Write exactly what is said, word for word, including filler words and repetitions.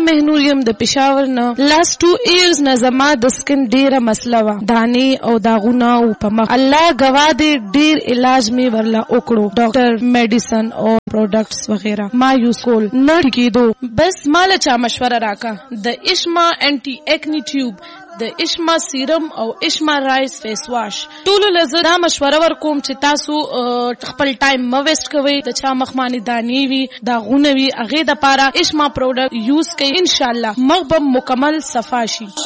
مهنور یم د پېښور نه. لاست ټو ایئرز نه زما د سکن ډېره مسله وه، دانې او داغونه او په مخ. الله ګواه دی ډېر علاج مې ورله وکړو، ډاکټر، میډیسن او پروډکټس وغیرہ ما یوز کول نه ټیکېدو. بس ماله چا مشوره راکا د اشما انټي ایکنی ټیوب، د اشما سیرم او اشما رایس فیس واش. ټولو لزه دا مشوره ورکوم چې تاسو خپل ټایم مه ویسټ کوئ. د چا مخمانې دانې وي، داغونه وي، هغې دپاره اشما پروډکټ یوز کوئ، انشاءالله مخ به مکمل صفا شي.